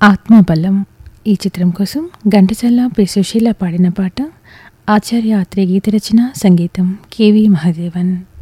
ఆత్మబలం ఈ చిత్రం కోసం ఘంటసాల పి సుశీల పాడిన పాట. ఆచార్య ఆత్రేయ గీత రచన, సంగీతం కెవి మహాదేవన్.